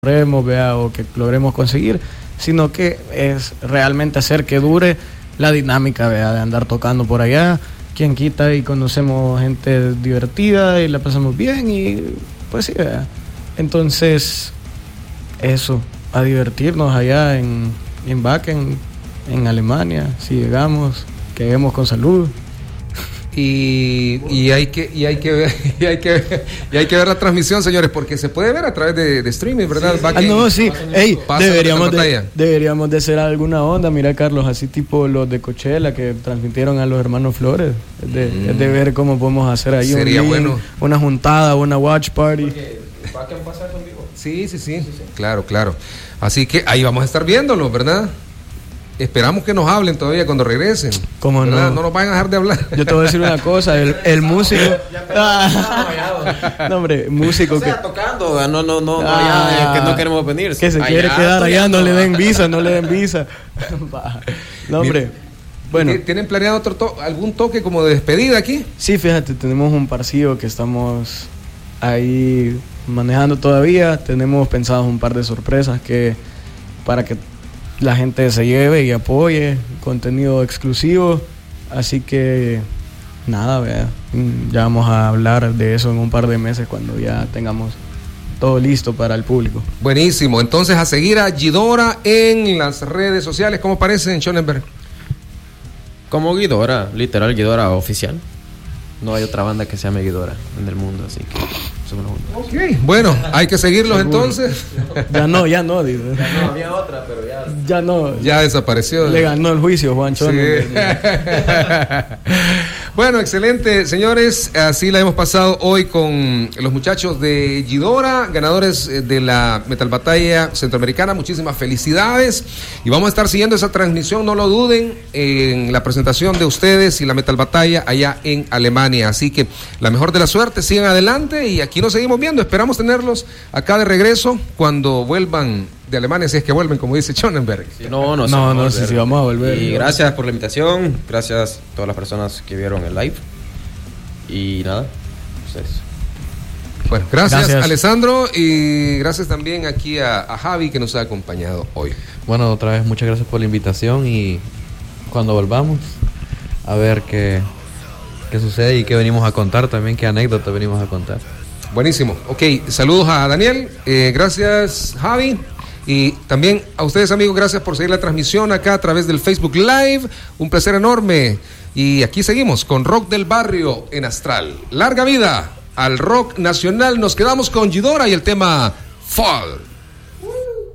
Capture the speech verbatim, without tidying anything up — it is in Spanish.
logremos, vea, o que logremos conseguir, sino que es realmente hacer que dure la dinámica, vea, de andar tocando por allá. Quien quita y conocemos gente divertida y la pasamos bien y pues sí, vea. Entonces, eso, a divertirnos allá en, en Wacken, en Alemania, si llegamos, que lleguemos con salud. Y, y hay que y hay que ver y hay que ver, y hay que ver la transmisión, señores, porque se puede ver a través de, de streaming, ¿verdad? Sí, sí. Ah, no, sí. Ey, deberíamos de, deberíamos de hacer alguna onda, mira, Carlos, así tipo los de Coachella que transmitieron a los hermanos Flores, de, mm. de ver cómo podemos hacer ahí Sería un link, bueno. una juntada, una watch party. Sí, sí, sí, sí, sí, claro, claro. Así que ahí vamos a estar viéndolo, ¿verdad? Esperamos que nos hablen todavía cuando regresen. ¿Cómo no? no? No nos vayan a dejar de hablar. Yo te voy a decir una cosa, el, el músico... no, hombre, músico o sea, que... tocando, no, no, no, Ah, no ya, que no queremos venir. Que se allá, quiere quedar allá, no le den visa, no le den visa. No, hombre, bueno. ¿Tienen planeado otro to- algún toque como de despedida aquí? Sí, fíjate, tenemos un parcillo que estamos ahí manejando todavía. Tenemos pensados un par de sorpresas que para que la gente se lleve y apoye, contenido exclusivo, así que nada, vea, ya vamos a hablar de eso en un par de meses cuando ya tengamos todo listo para el público. Buenísimo, entonces a seguir a Ghidorah en las redes sociales, ¿cómo aparece en Schonenberg? Como Ghidorah, literal Ghidorah oficial. No hay otra banda que se llame Ghidorah en el mundo, así que somos los únicos. Ok, bueno, hay que seguirlos entonces. Ya no, ya no, dice. Ya no, había otra, pero ya... Ya no. Ya desapareció. Le ganó el juicio, Juan Chon. Sí. Bueno, excelente, señores. Así la hemos pasado hoy con los muchachos de Ghidorah, ganadores de la Metal Batalla Centroamericana. Muchísimas felicidades. Y vamos a estar siguiendo esa transmisión, no lo duden, en la presentación de ustedes y la Metal Batalla allá en Alemania. Así que la mejor de la suerte, sigan adelante y aquí nos seguimos viendo. Esperamos tenerlos acá de regreso cuando vuelvan de Alemania, si es que vuelven, como dice Schonenberg. Sí, no, no, no, no, sí, sí, vamos a volver. Y gracias por la invitación, gracias a todas las personas que vieron el live. Y nada, ustedes. Bueno, gracias, gracias Alessandro, y gracias también aquí a, a Javi que nos ha acompañado hoy. Bueno, otra vez muchas gracias por la invitación y cuando volvamos a ver qué, qué sucede y qué venimos a contar también, qué anécdota venimos a contar. Buenísimo, ok, saludos a Daniel, eh, gracias Javi. Y también a ustedes, amigos, gracias por seguir la transmisión acá a través del Facebook Live. Un placer enorme. Y aquí seguimos con Rock del Barrio en Astral. Larga vida al rock nacional. Nos quedamos con Ghidorah y el tema Fall.